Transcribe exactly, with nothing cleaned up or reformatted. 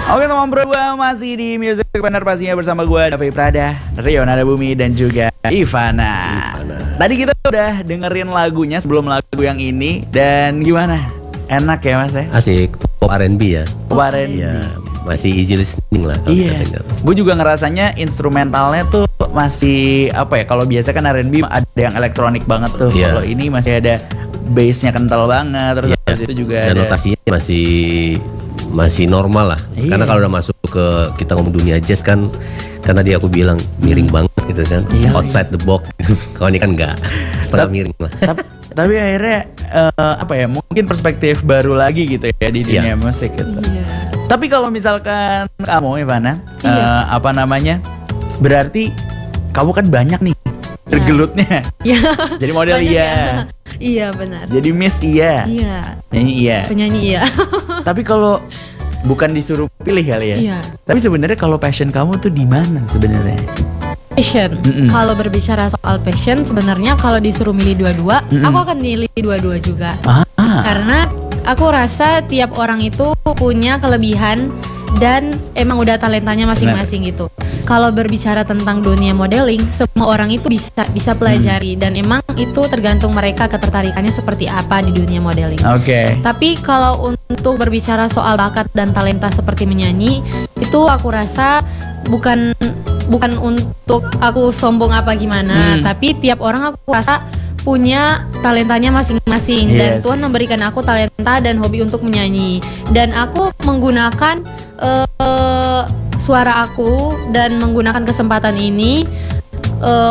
Oke teman bro, gue masih di Music Corner pastinya bersama gue Davi Prada, Rio Nadabumi dan juga Ivana. Ivana. Tadi kita udah dengerin lagunya sebelum lagu yang ini. Dan gimana? Enak ya mas ya? Asik, pop R and B ya. Pop R and B ya, masih easy listening lah kalau iya. kita denger. Gue juga ngerasanya instrumentalnya tuh masih apa ya? Kalau biasa kan R and B ada yang elektronik banget tuh. Iya. Kalau ini masih ada bassnya kental banget. Terus Iya. habis itu juga dan ada notasinya masih masih normal lah. Iya. Karena kalau udah masuk ke kita ngomong dunia jazz kan, kan tadi aku bilang miring Hmm. banget gitu kan, Iya, outside iya. the box. Kalau ini kan enggak, setengah Tap- miring lah. Tapi, tapi akhirnya eh, apa ya? Mungkin perspektif baru lagi gitu ya di dunia Iya. musik gitu. Iya. Tapi kalau misalkan kamu Ivana, Iya. eh, apa namanya? Berarti kamu kan banyak nih tergelutnya. Iya. Jadi model Banyak iya. ya. Iya benar. Jadi Miss iya. Iya. Nyanyi iya. Penyanyi iya. Tapi kalau bukan disuruh pilih kali ya. Iya. Tapi sebenarnya kalau passion kamu tuh di mana sebenarnya? Passion. Mm-mm. Kalau berbicara soal passion, sebenarnya kalau disuruh milih dua-dua, Mm-mm. aku akan milih dua-dua juga. Ah. Karena aku rasa tiap orang itu punya kelebihan dan emang udah talentanya masing-masing gitu. Kalau berbicara tentang dunia modeling, semua orang itu bisa bisa pelajari dan emang itu tergantung mereka ketertarikannya seperti apa di dunia modeling. Oke. Tapi kalau untuk berbicara soal bakat dan talenta seperti menyanyi, itu aku rasa bukan bukan untuk aku sombong apa gimana, Hmm. tapi tiap orang aku rasa punya talentanya masing-masing dan Yes. Tuhan memberikan aku talenta dan hobi untuk menyanyi, dan aku menggunakan eh, suara aku dan menggunakan kesempatan ini eh,